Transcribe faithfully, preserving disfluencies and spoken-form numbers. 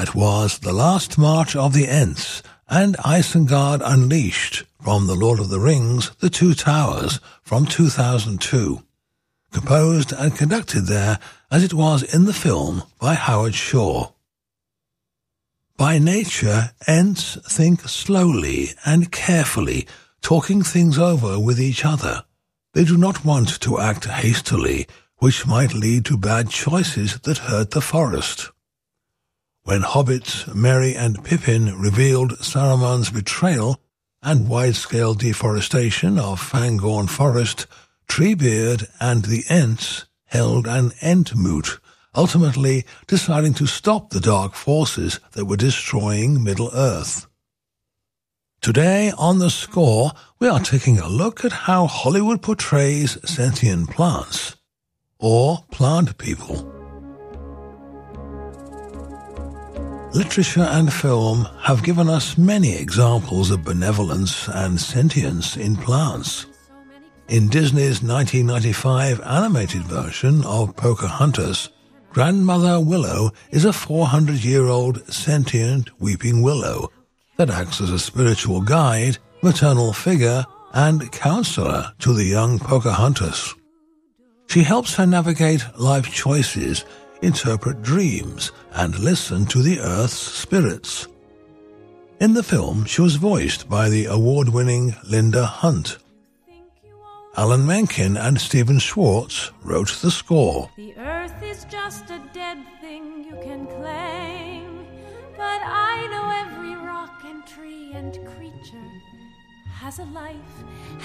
That was The Last March of the Ents and Isengard Unleashed from The Lord of the Rings, The Two Towers from two thousand two. Composed and conducted there as it was in the film by Howard Shore. By nature, Ents think slowly and carefully, talking things over with each other. They do not want to act hastily, which might lead to bad choices that hurt the forest. When hobbits Merry and Pippin revealed Saruman's betrayal and wide-scale deforestation of Fangorn Forest, Treebeard and the Ents held an Entmoot, ultimately deciding to stop the dark forces that were destroying Middle-earth. Today on The Score, we are taking a look at how Hollywood portrays sentient plants, or plant people. Literature and film have given us many examples of benevolence and sentience in plants. In Disney's nineteen ninety-five animated version of Pocahontas, Grandmother Willow is a four hundred year old sentient weeping willow that acts as a spiritual guide, maternal figure, and counselor to the young Pocahontas. She helps her navigate life choices, interpret dreams, and listen to the Earth's spirits. In the film, she was voiced by the award-winning Linda Hunt. Alan Menken and Stephen Schwartz wrote the score. The earth is just a dead thing you can claim, but I know every rock and tree and creature has a life,